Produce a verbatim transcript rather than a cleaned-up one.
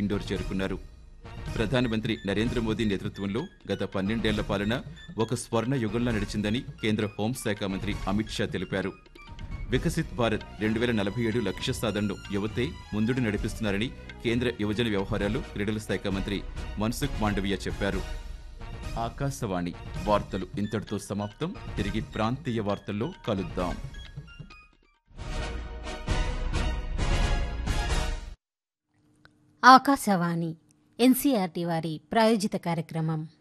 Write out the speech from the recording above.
Indoor చేరుకున్నారు. ప్రధానమంత్రి నరేంద్ర మోదీ నేతృత్వంలో గత పన్నెండేళ్ల పాలన ఒక స్వర్ణ యుగంలా నడిచిందని కేంద్ర హోంశాఖ మంత్రి అమిత్ షా తెలిపారు. వికసిత్ భారత్ రెండు వేల నలభై ఏడు లక్ష్య సాధనను యువతే ముందుడు నడిపిస్తున్నారని కేంద్ర యువజన వ్యవహారాలు క్రీడల శాఖ మంత్రి మన్సుఖ్ మాండవీయ చెప్పారు. ఆకాశవాణి వార్తలు ఇంతటితో సమాప్తం. తిరిగి ప్రాంతీయ వార్తల్లో కలుద్దాం. ఆకాశవాణి ఎన్సీఆర్టీ వారి ప్రాయోజిత కార్యక్రమం.